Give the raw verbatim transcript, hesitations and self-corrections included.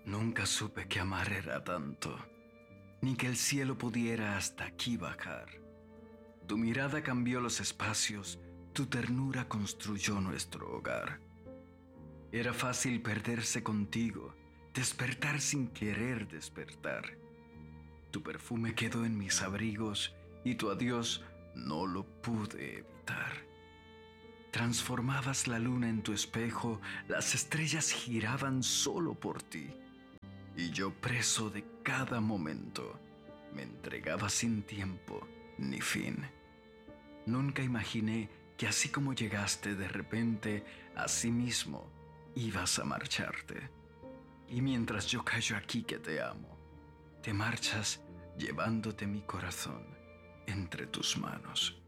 Nunca supe que amar era tanto, ni que el cielo pudiera hasta aquí bajar. Tu mirada cambió los espacios, tu ternura construyó nuestro hogar. Era fácil perderse contigo, despertar sin querer despertar. Tu perfume quedó en mis abrigos y tu adiós no lo pude evitar. Transformabas la luna en tu espejo, las estrellas giraban solo por ti. Y yo, preso de cada momento, me entregaba sin tiempo ni fin. Nunca imaginé que así como llegaste de repente, así mismo ibas a marcharte. Y mientras yo callo aquí que te amo, te marchas llevándote mi corazón entre tus manos.